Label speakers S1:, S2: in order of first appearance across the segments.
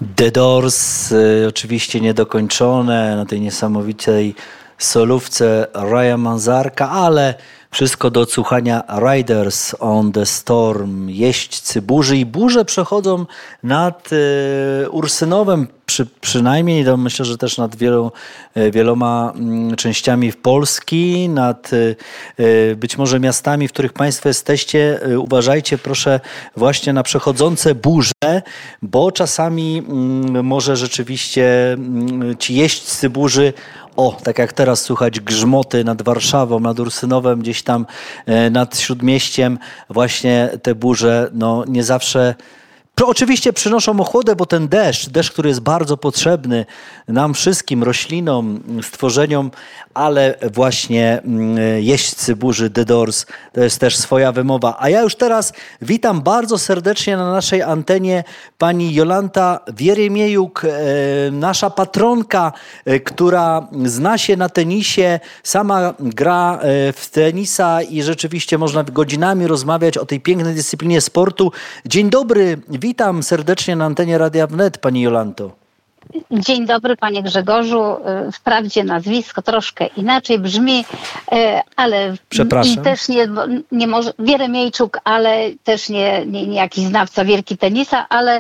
S1: The Doors, oczywiście niedokończone na tej niesamowitej solówce Raya Manzarka, ale wszystko do odsłuchania. Riders on the Storm, jeźdźcy burzy, i burze przechodzą nad Ursynowem, przynajmniej to myślę, że też nad wieloma częściami w Polski, nad być może miastami, w których Państwo jesteście. Uważajcie proszę właśnie na przechodzące burze, bo czasami może rzeczywiście ci jeźdźcy burzy, tak jak teraz słuchać grzmoty nad Warszawą, nad Ursynowem, gdzieś tam nad Śródmieściem, właśnie te burze nie zawsze oczywiście przynoszą ochłodę, bo ten deszcz, który jest bardzo potrzebny nam wszystkim, roślinom, stworzeniom, ale właśnie jeźdźcy burzy, The Doors, to jest też swoja wymowa. A ja już teraz witam bardzo serdecznie na naszej antenie pani Jolanta Wieremiejuk, nasza patronka, która zna się na tenisie, sama gra w tenisa i rzeczywiście można godzinami rozmawiać o tej pięknej dyscyplinie sportu. Dzień dobry, witam serdecznie na antenie Radia Wnet, pani Jolanto.
S2: Dzień dobry, panie Grzegorzu. Wprawdzie nazwisko troszkę inaczej brzmi, ale
S1: przepraszam.
S2: I też nie może Wieremiejczuk, ale też nie jakiś znawca wielki tenisa, ale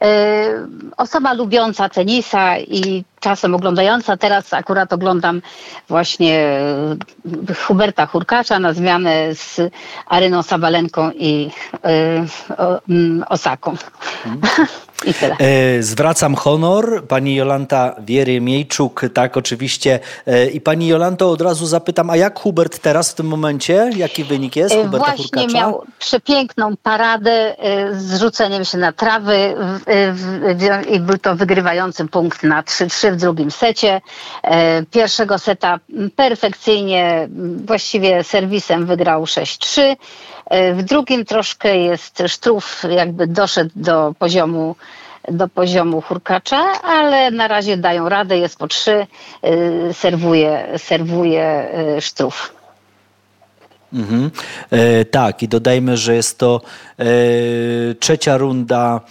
S2: osoba lubiąca tenisa i czasem oglądająca. Teraz akurat oglądam właśnie Huberta Hurkacza na zmianę z Aryną Sabalenką i Osaką. I tyle.
S1: Zwracam honor, pani Jolanta Wieremiejczuk, tak oczywiście. I pani Jolanto, od razu zapytam, a jak Hubert teraz w tym momencie? Jaki wynik jest Huberta
S2: Właśnie
S1: Hurkacza?
S2: Miał przepiękną paradę z rzuceniem się na trawy i był to wygrywający punkt na 3-3 w drugim secie. Pierwszego seta perfekcyjnie, właściwie serwisem wygrał 6-3. W drugim troszkę jest Sztruf, jakby doszedł do poziomu Hurkacza, ale na razie dają radę, jest po 3, serwuje Sztruf.
S1: Tak, i dodajmy, że jest to trzecia runda,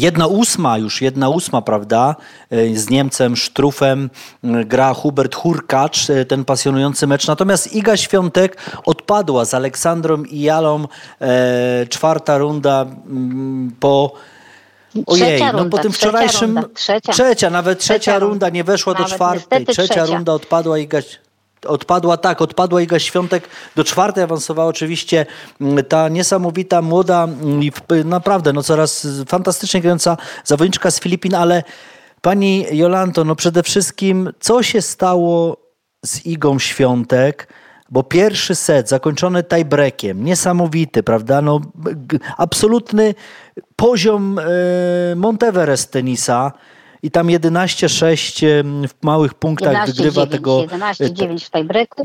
S1: 1/8, prawda? Z Niemcem Sztrufem gra Hubert Hurkacz, ten pasjonujący mecz. Natomiast Iga Świątek odpadła z Aleksandrą Ijalą. Czwarta runda po... Ojej, po tym wczorajszym... Trzecia runda, nie weszła do czwartej. Trzecia runda odpadła Iga... Odpadła Iga Świątek, do czwartej awansowała oczywiście ta niesamowita, młoda i naprawdę coraz fantastycznie grająca zawodniczka z Filipin, ale pani Jolanto, przede wszystkim co się stało z Igą Świątek, bo pierwszy set zakończony tiebreakiem, niesamowity, prawda, absolutny poziom Monteverest tenisa. I tam 11-6 w małych punktach wygrywa tego...
S2: 11-9 w tiebreaku.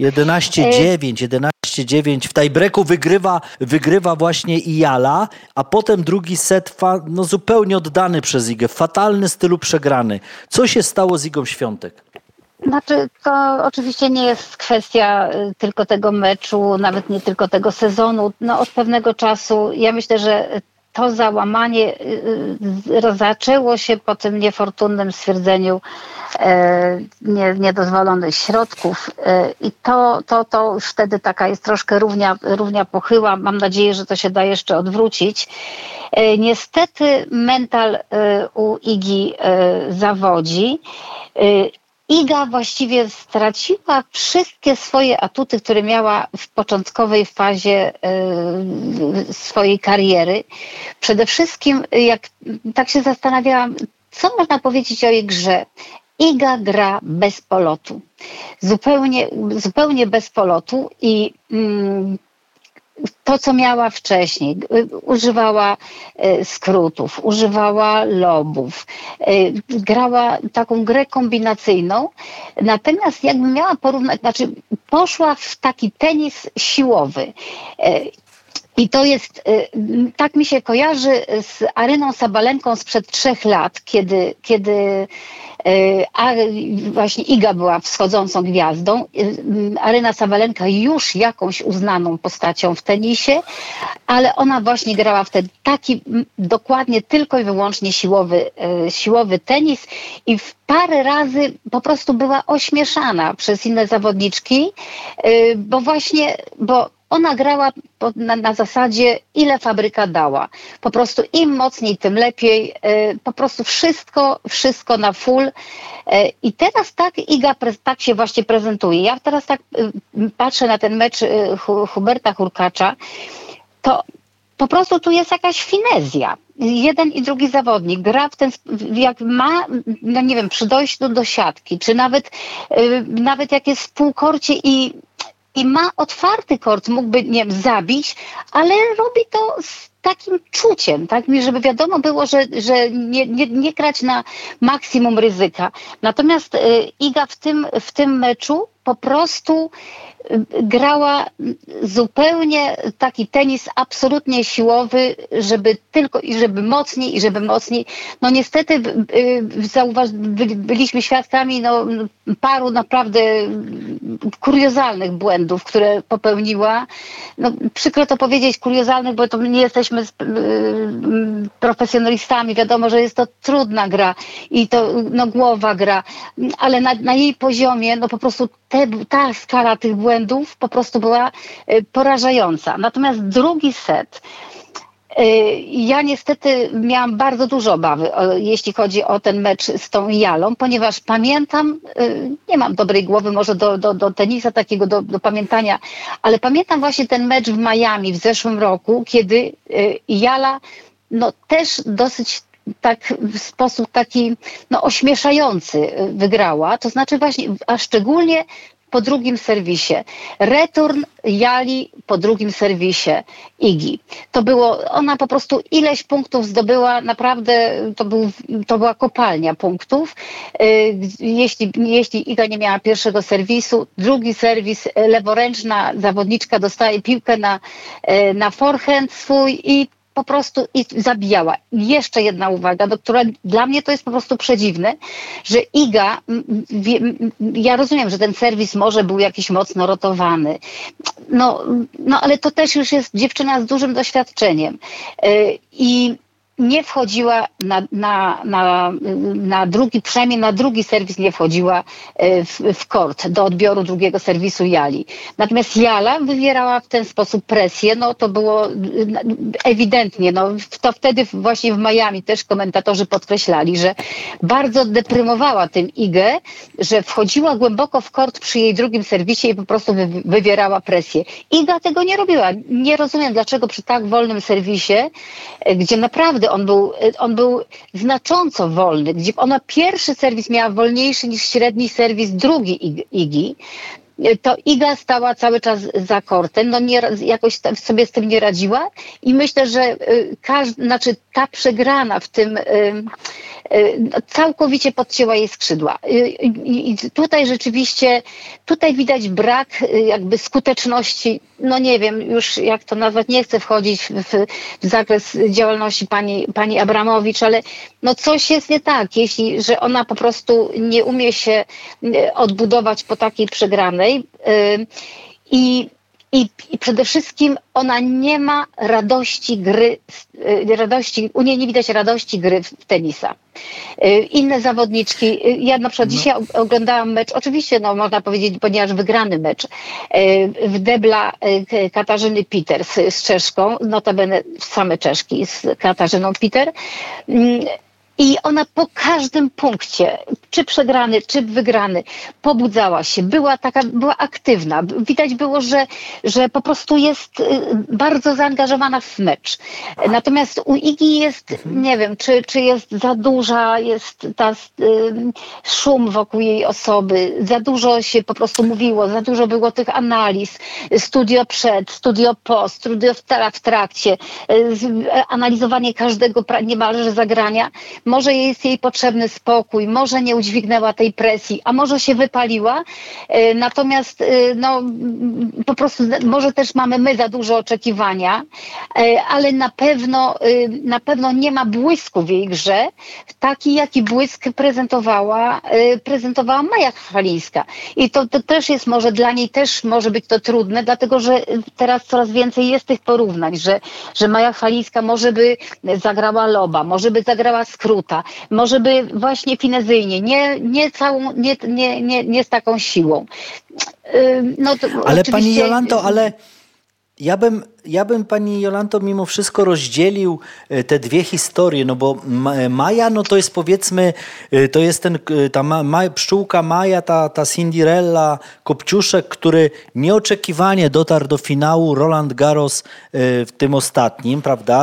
S1: 11-9 w tiebreaku wygrywa właśnie Ijala, a potem drugi set zupełnie oddany przez Igę, w fatalnym stylu przegrany. Co się stało z Igą Świątek?
S2: Znaczy, to oczywiście nie jest kwestia tylko tego meczu, nawet nie tylko tego sezonu. Od pewnego czasu, ja myślę, że to załamanie zaczęło się po tym niefortunnym stwierdzeniu niedozwolonych środków i to już wtedy taka jest troszkę równia pochyła. Mam nadzieję, że to się da jeszcze odwrócić. Niestety mental u Igi zawodzi. Iga właściwie straciła wszystkie swoje atuty, które miała w początkowej fazie swojej kariery. Przede wszystkim, jak tak się zastanawiałam, co można powiedzieć o jej grze. Iga gra bez polotu. Zupełnie bez polotu i to, co miała wcześniej, używała skrótów, używała lobów, grała taką grę kombinacyjną, natomiast jakby miała porównać, poszła w taki tenis siłowy. I to jest, tak mi się kojarzy z Aryną Sabalenką sprzed 3 lat, kiedy właśnie Iga była wschodzącą gwiazdą. Aryna Sabalenka już jakąś uznaną postacią w tenisie, ale ona właśnie grała wtedy taki dokładnie tylko i wyłącznie siłowy tenis i w parę razy po prostu była ośmieszana przez inne zawodniczki, bo ona grała na zasadzie, ile fabryka dała. Po prostu im mocniej, tym lepiej. Po prostu wszystko na full. I teraz tak Iga tak się właśnie prezentuje. Ja teraz tak patrzę na ten mecz Huberta Hurkacza, to po prostu tu jest jakaś finezja. Jeden i drugi zawodnik gra w ten, jak ma, no nie wiem, przy dojściu do siatki, czy nawet jak jest w półkorcie i ma otwarty kort, mógłby, nie wiem, zabić, ale robi to z takim czuciem, tak, żeby wiadomo było, że nie grać na maksimum ryzyka. Natomiast Iga w tym meczu po prostu grała zupełnie taki tenis absolutnie siłowy, żeby mocniej. No niestety byliśmy świadkami paru naprawdę kuriozalnych błędów, które popełniła. No, przykro to powiedzieć kuriozalnych, bo to nie jesteśmy profesjonalistami. Wiadomo, że jest to trudna gra i to głowa gra, ale na jej poziomie po prostu ta skala tych błędów po prostu była porażająca. Natomiast drugi set, ja niestety miałam bardzo duże obawy, jeśli chodzi o ten mecz z tą Jalą, ponieważ pamiętam, nie mam dobrej głowy może do tenisa takiego, do pamiętania, ale pamiętam właśnie ten mecz w Miami w zeszłym roku, kiedy Jala też dosyć tak w sposób taki ośmieszający wygrała, to znaczy właśnie, a szczególnie po drugim serwisie. Return Jali po drugim serwisie Igi. Ona po prostu ileś punktów zdobyła, naprawdę to była kopalnia punktów. Jeśli Iga nie miała pierwszego serwisu, drugi serwis, leworęczna zawodniczka dostaje piłkę na forehand swój i po prostu zabijała. Jeszcze jedna uwaga, która dla mnie to jest po prostu przedziwne, że Iga, ja rozumiem, że ten serwis może był jakiś mocno rotowany, ale to też już jest dziewczyna z dużym doświadczeniem i nie wchodziła na drugi, przynajmniej na drugi serwis nie wchodziła w kort do odbioru drugiego serwisu Jali. Natomiast Jala wywierała w ten sposób presję, to było ewidentnie, to wtedy właśnie w Miami też komentatorzy podkreślali, że bardzo deprymowała tym Igę, że wchodziła głęboko w kort przy jej drugim serwisie i po prostu wywierała presję. Iga tego nie robiła. Nie rozumiem, dlaczego przy tak wolnym serwisie, gdzie naprawdę on był znacząco wolny, gdzie ona pierwszy serwis miała wolniejszy niż średni serwis drugi Igi, to Iga stała cały czas za kortem, jakoś sobie z tym nie radziła i myślę, że ta przegrana w tym całkowicie podcięła jej skrzydła. I tutaj rzeczywiście, widać brak jakby skuteczności, nie wiem już jak to nazwać, nie chcę wchodzić w zakres działalności pani Abramowicz, ale coś jest nie tak, że ona po prostu nie umie się odbudować po takiej przegranej i przede wszystkim ona nie ma radości gry, u niej nie widać radości gry w tenisa. Inne zawodniczki, ja na przykład dzisiaj oglądałam mecz, oczywiście można powiedzieć, ponieważ wygrany mecz w debla Katarzyny Peter z Czeszką, notabene same Czeszki z Katarzyną Peter. I ona po każdym punkcie, czy przegrany, czy wygrany, pobudzała się, była aktywna. Widać było, że po prostu jest bardzo zaangażowana w mecz. Natomiast u Igi jest, nie wiem, czy jest za duża, jest szum wokół jej osoby, za dużo się po prostu mówiło, za dużo było tych analiz, studio przed, studio post, studio w trakcie, analizowanie każdego niemalże zagrania. Może jest jej potrzebny spokój, może nie udźwignęła tej presji, a może się wypaliła, natomiast no, po prostu może też mamy my za dużo oczekiwania, ale na pewno nie ma błysku w jej grze, taki jaki błysk prezentowała Maja Chwalińska. I to też jest może dla niej też może być to trudne, dlatego że teraz coraz więcej jest tych porównań, że Maja Chwalińska może by zagrała loba, może by zagrała skróta, może by właśnie finezyjnie, nie z taką siłą. No to
S1: ale pani Jolanto, ja bym pani Jolanto mimo wszystko rozdzielił te dwie historie, no bo Maja, no to jest powiedzmy, to jest ta pszczółka Maja, ta Cinderella, Kopciuszek, który nieoczekiwanie dotarł do finału Roland Garros w tym ostatnim, prawda?